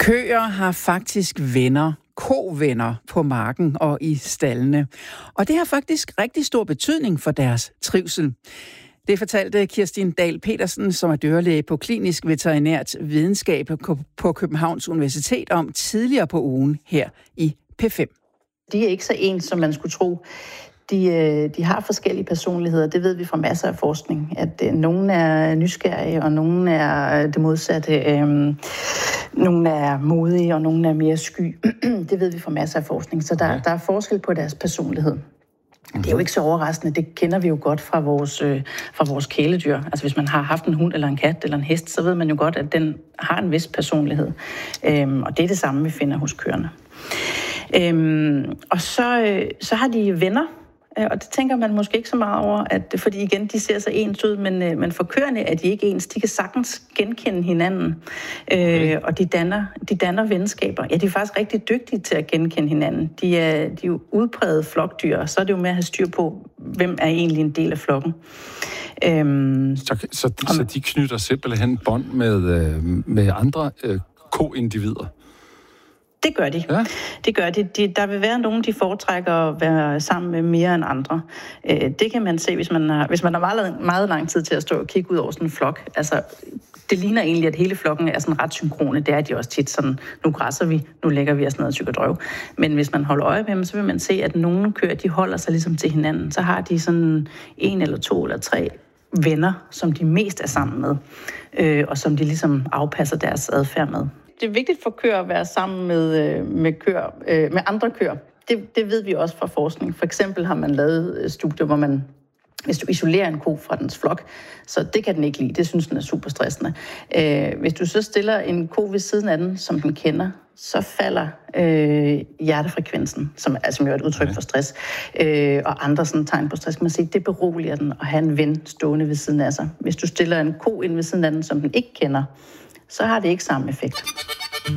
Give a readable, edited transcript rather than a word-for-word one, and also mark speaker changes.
Speaker 1: Køer har faktisk venner, kovenner på marken og i staldene. Og det har faktisk rigtig stor betydning for deres trivsel. Det fortalte Kirstin Dahl Petersen, som er dyrlæge på Klinisk Veterinært Videnskab på Københavns Universitet, om tidligere på ugen her i P5.
Speaker 2: De er ikke så ens, som man skulle tro. De har forskellige personligheder. Det ved vi fra masser af forskning. At nogle er nysgerrige, og nogle er det modsatte. Nogle er modige, og nogle er mere sky. Det ved vi fra masser af forskning. Så der er forskel på deres personlighed. Det er jo ikke så overraskende. Det kender vi jo godt fra vores kæledyr. Altså hvis man har haft en hund eller en kat eller en hest, så ved man jo godt, at den har en vis personlighed. Og det er det samme, vi finder hos køerne. Og så har de venner. Og det tænker man måske ikke så meget over, fordi igen, de ser så ens ud, men for køerne er de ikke ens. De kan sagtens genkende hinanden, og de danner venskaber. Ja, de er faktisk rigtig dygtige til at genkende hinanden. De er jo udpræget flokdyr, og så er det jo med at have styr på, hvem er egentlig en del af flokken.
Speaker 3: Så de knytter simpelthen bånd med andre ko-individer?
Speaker 2: Det gør de.
Speaker 3: Ja.
Speaker 2: Det gør de. Der vil være nogen, de foretrækker at være sammen med mere end andre. Det kan man se, hvis man har meget, meget lang tid til at stå og kigge ud over sådan en flok. Altså, det ligner egentlig, at hele flokken er sådan ret synkrone. Det er de også tit sådan, nu græsser vi, nu lægger vi os ned og psykodrøv. Men hvis man holder øje med dem, så vil man se, at nogle køer, de holder sig ligesom til hinanden. Så har de sådan 1 eller 2 eller 3 venner, som de mest er sammen med, og som de ligesom afpasser deres adfærd med. Det er vigtigt for køer at være sammen med andre køer. Det ved vi også fra forskning. For eksempel har man lavet studier, hvor hvis du isolerer en ko fra dens flok, så det kan den ikke lide. Det synes den er super stressende. Hvis du så stiller en ko ved siden af den, som den kender, så falder hjertefrekvensen, som jo er et udtryk for stress, og andre sådan tegn på stress, kan man sige, det beroliger den at have en ven stående ved siden af sig. Hvis du stiller en ko ind ved siden af den, som den ikke kender, så har det ikke samme effekt.